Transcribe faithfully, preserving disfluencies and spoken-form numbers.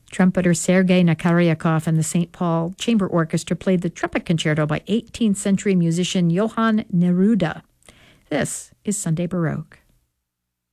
Trumpeter Sergei Nakaryakov and the Saint Paul Chamber Orchestra played the trumpet concerto by eighteenth century musician Johann Neruda. This is Sunday Baroque.